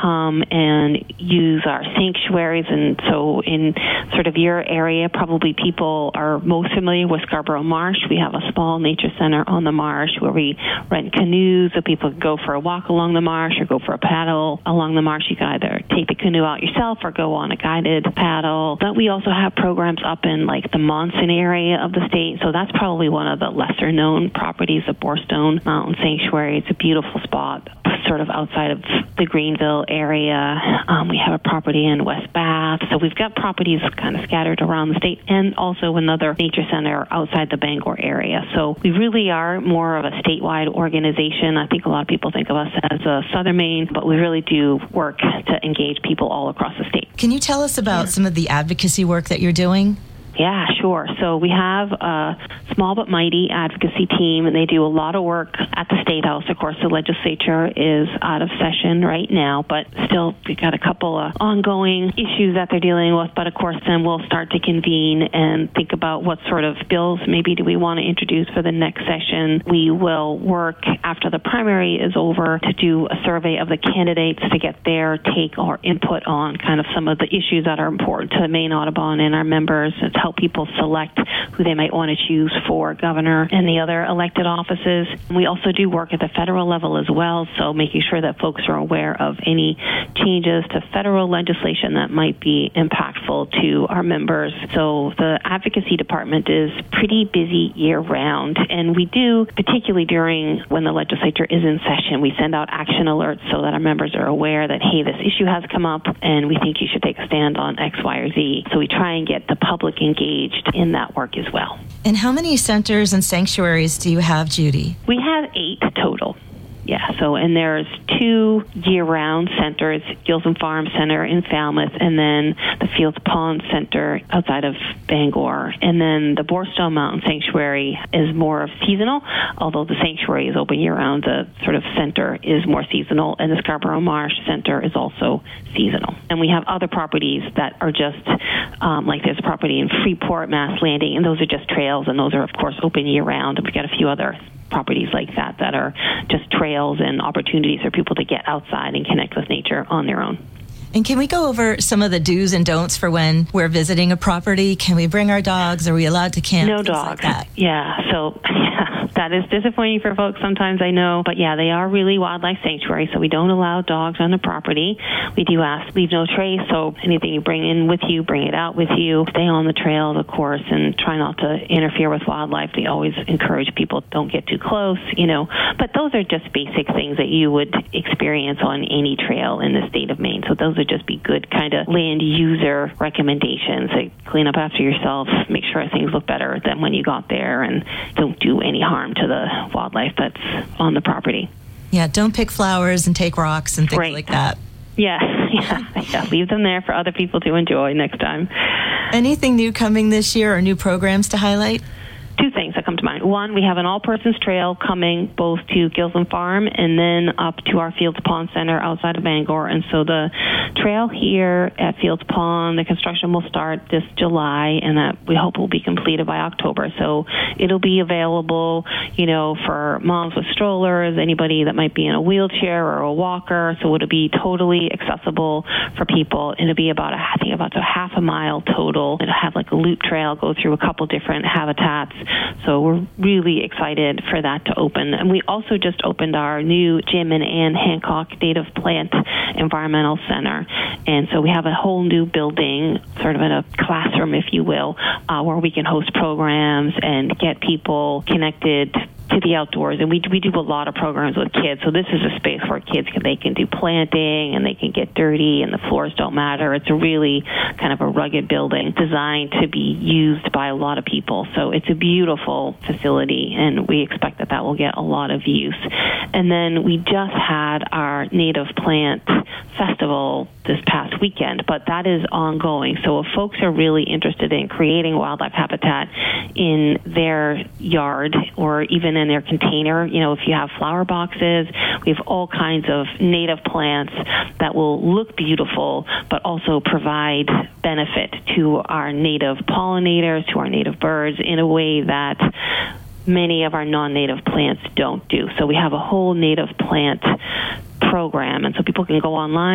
come and use our sanctuaries. And so in sort of your area, probably people are most familiar with Scarborough Marsh. We have a small nature center on the marsh where we rent canoes so people can go for a walk along the marsh or go for a paddle along the marsh. You can either take the canoe out yourself or go on a guided paddle. But we also have programs up in like the Monson area of the state. So that's probably one of the lesser known properties, the Borestone Mountain Sanctuary. It's a beautiful spot sort of outside of the Greenville area. We have a property in West Bath. So we've got properties kind of scattered around the state and also another nature center outside the Bangor area. So we really are more of a statewide organization. I think a lot of people think of us as a Southern Maine, but we really do work to engage people all across the state. Can you tell us about some of the advocacy work that you're doing? Yeah, sure. So we have a small but mighty advocacy team, and they do a lot of work at the State House. Of course, the legislature is out of session right now, but still we've got a couple of ongoing issues that they're dealing with. But of course, then we'll start to convene and think about what sort of bills maybe do we want to introduce for the next session. We will work after the primary is over to do a survey of the candidates to get their take or input on kind of some of the issues that are important to the Maine Audubon and our members, and to help people select who they might want to choose for governor and the other elected offices. We also do work at the federal level as well, so making sure that folks are aware of any changes to federal legislation that might be impactful to our members. So the advocacy department is pretty busy year-round, and we do, particularly during when the legislature is in session, we send out action alerts so that our members are aware that, hey, this issue has come up, and we think you should take a stand on X, Y, or Z. So we try and get the public engaged in that work as well. And how many centers and sanctuaries do you have, Judy? We have 8 total. Yeah, so, and there's 2 year-round centers, Gilson Farm Center in Falmouth, and then the Fields Pond Center outside of Bangor. And then the Borestone Mountain Sanctuary is more of seasonal, although the sanctuary is open year-round. The sort of center is more seasonal, and the Scarborough Marsh Center is also seasonal. And we have other properties that are just, like there's a property in Freeport, Mass Landing, and those are just trails, and those are, of course, open year-round. And we've got a few other properties like that that are just trails and opportunities for people to get outside and connect with nature on their own. And can we go over some of the do's and don'ts for when we're visiting a property? Can we bring our dogs? Are we allowed to camp? No dogs. Like yeah, so that is disappointing for folks sometimes, I know. But yeah, they are really wildlife sanctuaries, so we don't allow dogs on the property. We do ask, leave no trace, so anything you bring in with you, bring it out with you. Stay on the trail, of course, and try not to interfere with wildlife. They always encourage people, don't get too close, you know. But those are just basic things that you would experience on any trail in the state of Maine. So those would just be good kind of land user recommendations. Like clean up after yourself, make sure things look better than when you got there, and don't do any harm to the wildlife that's on the property. Yeah, don't pick flowers and take rocks and things like that. Yeah. Leave them there for other people to enjoy next time. Anything new coming this year or new programs to highlight? 2 things that come to mind. One, we have an all-persons trail coming both to Gilson Farm and then up to our Fields Pond Center outside of Bangor. And so the trail here at Fields Pond, the construction will start this July, and that we hope will be completed by October. So it'll be available, you know, for moms with strollers, anybody that might be in a wheelchair or a walker. So it'll be totally accessible for people. It'll be about a half a mile total. It'll have like a loop trail, go through a couple different habitats. So we're really excited for that to open. And we also just opened our new Jim and Ann Hancock Native Plant Environmental Center. And so we have a whole new building, sort of in a classroom, if you will, where we can host programs and get people connected to the outdoors. And we do a lot of programs with kids. So this is a space where kids can do planting and they can get dirty and the floors don't matter. It's a really kind of a rugged building designed to be used by a lot of people. So it's a beautiful facility, and we expect that will get a lot of use. And then we just had our Native Plant Festival this past weekend, but that is ongoing. So if folks are really interested in creating wildlife habitat in their yard or even in their container, you know, if you have flower boxes, we have all kinds of native plants that will look beautiful, but also provide benefit to our native pollinators, to our native birds in a way that many of our non-native plants don't do. So we have a whole native plant program, and so people can go online